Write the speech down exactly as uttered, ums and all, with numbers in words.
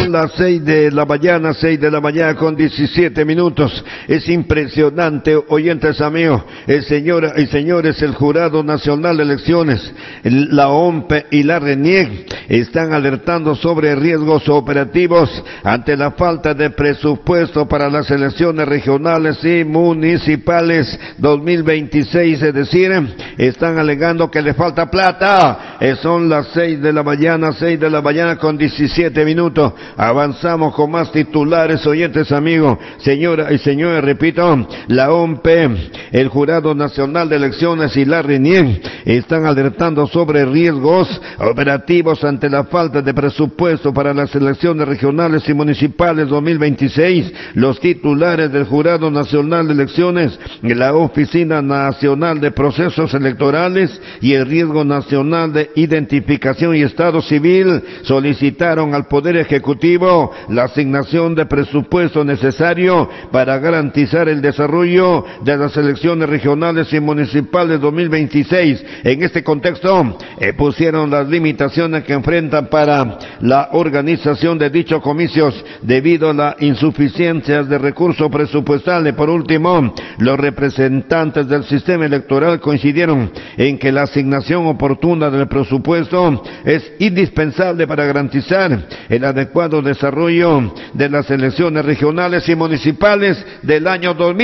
Son las seis de la mañana, seis de la mañana con diecisiete minutos. Es impresionante, oyentes amigos, el señor y señores, el Jurado Nacional de Elecciones, la O M P y la RENIEC están alertando sobre riesgos operativos ante la falta de presupuesto para las elecciones regionales y municipales dos mil veintiséis, es decir, están alegando que le falta plata. Eh, son las seis de la mañana, seis de la mañana con diecisiete minutos. Avanzamos con más titulares, oyentes amigos, señoras y señores, repito, la O M P, el Jurado Nacional de Elecciones y la RENIEC están alertando sobre riesgos operativos ante la falta de presupuesto para las elecciones regionales y municipales dos mil veintiséis. Los titulares del Jurado Nacional de Elecciones, la Oficina Nacional de Procesos Electorales y el Riesgo Nacional de Identificación y Estado Civil solicitaron al Poder Ejecutivo la asignación de presupuesto necesario para garantizar el desarrollo de las elecciones regionales y municipales dos mil veintiséis. En este contexto, eh, pusieron las limitaciones que enfrentan para la organización de dichos comicios debido a la insuficiencia de recursos presupuestales. Por último, los representantes del sistema electoral coincidieron en que la asignación oportuna del presupuesto es indispensable para garantizar el adecuado desarrollo de las elecciones regionales y municipales del año dos mil